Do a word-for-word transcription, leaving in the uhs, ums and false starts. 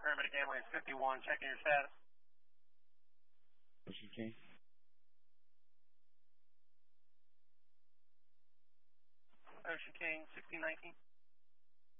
Paramedic Ambulance fifty-one, checking your status. Ocean King. Ocean King, sixteen nineteen.